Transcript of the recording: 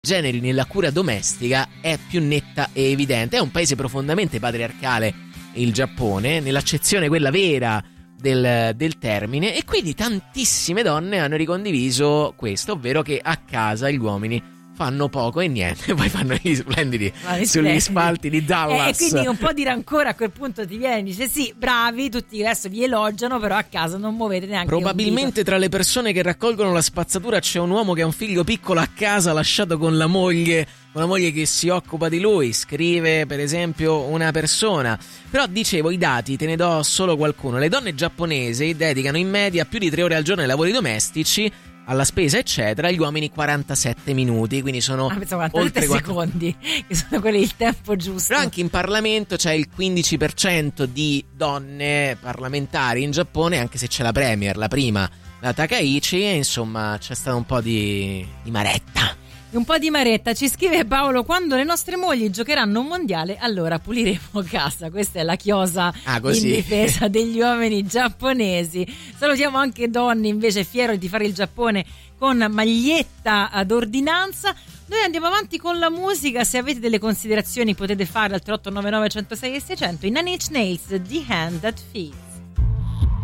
generi nella cura domestica è più netta e evidente. È un paese profondamente patriarcale il Giappone, nell'accezione quella vera del termine, e quindi tantissime donne hanno ricondiviso questo, ovvero che a casa gli uomini fanno poco e niente, poi fanno gli splendidi sugli spalti di Dallas. E quindi un po' di rancore a quel punto ti viene e dice sì, bravi, tutti adesso vi elogiano, però a casa non muovete neanche probabilmente tra le persone che raccolgono la spazzatura c'è un uomo che ha un figlio piccolo a casa lasciato con la moglie che si occupa di lui, scrive per esempio una persona. Però dicevo, i dati te ne do solo qualcuno. Le donne giapponesi dedicano in media più di 3 ore al giorno ai lavori domestici, alla spesa eccetera, gli uomini 47 minuti, quindi sono oltre 4 secondi, che sono quelli il tempo giusto. Però anche in Parlamento c'è il 15% di donne parlamentari in Giappone, anche se c'è la premier, la prima, la Takaichi, e insomma c'è stato un po' di maretta. Un po' di maretta. Ci scrive Paolo: quando le nostre mogli giocheranno un mondiale, allora puliremo casa. Questa è la chiosa in difesa degli uomini giapponesi. Salutiamo anche Donny, invece fiero di fare il Giappone con maglietta ad ordinanza. Noi andiamo avanti con la musica. Se avete delle considerazioni potete farle al 3899 106 e 600. In Nine Inch Nails, The Hand That Feeds.